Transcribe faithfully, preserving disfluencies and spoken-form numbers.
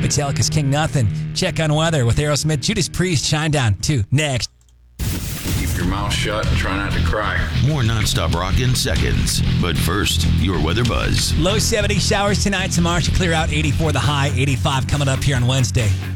Metallica's King Nothing. Check on weather with Aerosmith, Judas Priest, Shinedown two. Next. Keep your mouth shut and try not to cry. More nonstop rock in seconds. But first, your weather buzz. Low seventy showers tonight. Tomorrow should clear out. eighty-four the high. eighty-five coming up here on Wednesday.